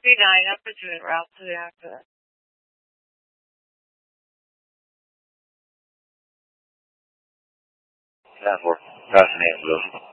SB9, I'm pursuing route to the accident. 10-4, passing 8,